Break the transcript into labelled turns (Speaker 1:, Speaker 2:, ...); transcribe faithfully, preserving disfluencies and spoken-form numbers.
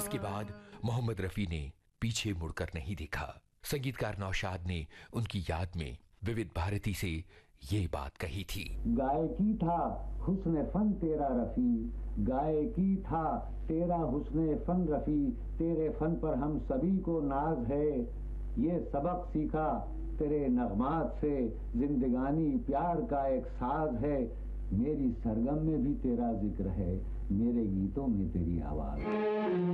Speaker 1: इसके बाद मोहम्मद रफी ने पीछे मुड़कर नहीं देखा। संगीतकार नौशाद ने उनकी याद में विविध भारती से ये बात कही थी।
Speaker 2: गायकी था हुस्न फन तेरा रफी, गायकी था तेरा हुस्न फन रफी, तेरे फन पर हम सभी को नाज है, ये सबक सीखा तेरे नगमात से, जिंदगानी प्यार का एक साज है, मेरी सरगम में भी तेरा जिक्र है, मेरे गीतों में तेरी आवाज।